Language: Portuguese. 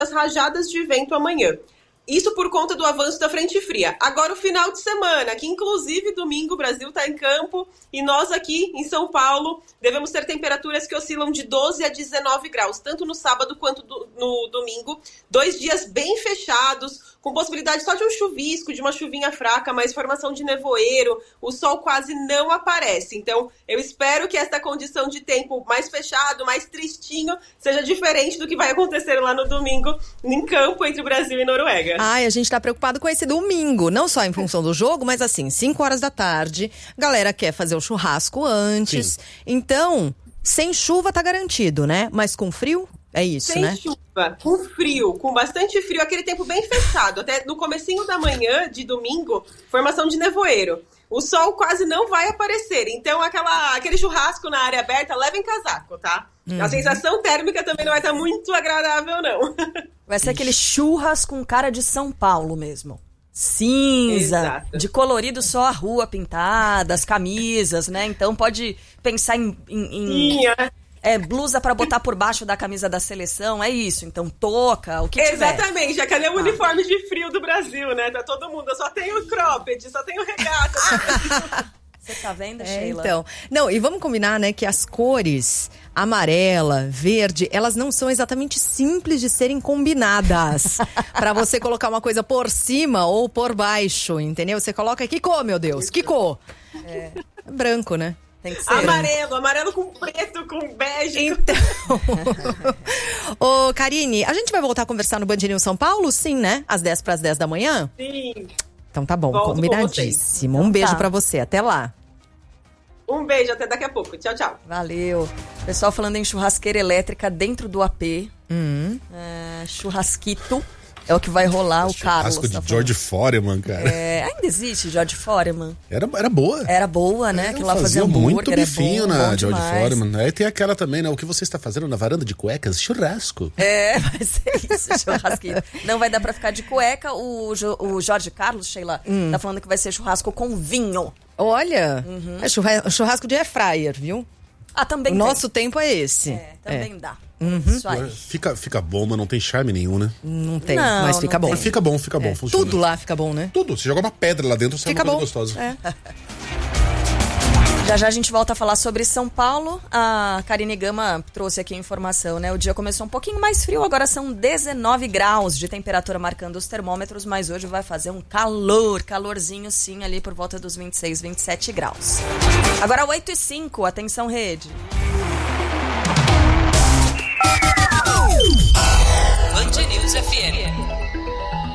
rajadas de vento amanhã. Isso por conta do avanço da frente fria. Agora o final de semana, que inclusive domingo o Brasil está em campo e nós aqui em São Paulo devemos ter temperaturas que oscilam de 12 a 19 graus, tanto no sábado quanto no domingo. 2 dias bem fechados, com possibilidade só de um chuvisco, de uma chuvinha fraca, mas formação de nevoeiro, o sol quase não aparece. Então, eu espero que essa condição de tempo mais fechado, mais tristinho, seja diferente do que vai acontecer lá no domingo em campo entre Brasil e Noruega. Ai, a gente tá preocupado com esse domingo, não só em função do jogo, mas assim, 5 horas da tarde, galera quer fazer o churrasco antes. Sim. Então, sem chuva tá garantido, né? Mas com frio, é isso, sem né? Sem chuva, com frio, com bastante frio, aquele tempo bem fechado. Até no comecinho da manhã de domingo, formação de nevoeiro. O sol quase não vai aparecer, então aquele churrasco na área aberta, levem casaco, tá? A sensação térmica também não vai estar muito agradável, não. Vai ser aquele churras com cara de São Paulo mesmo. Cinza, exato. De colorido só a rua pintada, as camisas, né? Então pode pensar em blusa pra botar por baixo da camisa da seleção, é isso. Então touca, o que tiver. Exatamente, já cadê o uniforme de frio do Brasil, né? Tá todo mundo, eu só tenho cropped, só tenho regata. Você tá vendo, Sheila? Então, não, e vamos combinar, né, que as cores amarela, verde, elas não são exatamente simples de serem combinadas. Pra você colocar uma coisa por cima ou por baixo, entendeu? Você coloca, que cor, meu Deus? Que cor? É branco, né? Tem que ser. Amarelo com preto, com bege. Então. Ô, Karine, a gente vai voltar a conversar no Band News São Paulo? Sim, né? Às 10 para as 10 da manhã? Sim. Então tá bom, volto combinadíssimo. Um beijo pra você, até lá. Um beijo, até daqui a pouco. Tchau, tchau. Valeu. Pessoal falando em churrasqueira elétrica dentro do AP. Churrasquito. É o que vai rolar, o Carlos. Churrasco de George Foreman, cara. Ainda existe George Foreman. Era boa. Era boa, né? Que lá fazia muito bifinho na George demais. Foreman. Aí tem aquela também, né? O que você está fazendo na varanda de cuecas? Churrasco. Vai ser isso, churrasquinho. Não vai dar pra ficar de cueca. O Jorge Carlos, Sheila, tá falando que vai ser churrasco com vinho. Olha, é churrasco de air fryer, viu? Também o nosso tempo é esse. Também dá. Isso aí. Fica bom, mas não tem charme nenhum, né? Não tem, mas fica bom. Mas fica bom, funciona. Tudo lá fica bom, né? Tudo. Você joga uma pedra lá dentro, sai uma coisa gostosa. Já a gente volta a falar sobre São Paulo. A Karine Gama trouxe aqui a informação, né? O dia começou um pouquinho mais frio, agora são 19 graus de temperatura marcando os termômetros, mas hoje vai fazer um calorzinho sim, ali por volta dos 26, 27 graus. Agora 8h05, atenção rede. Band News FM.